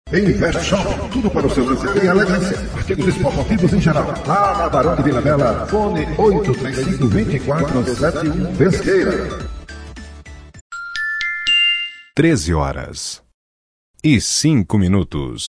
Invest Shop, tudo para o seu lazer e elegância. Artigos esportivos em geral. Lá na Barão de Vila Bela, fone 835-2471 Pesqueira. 13h05.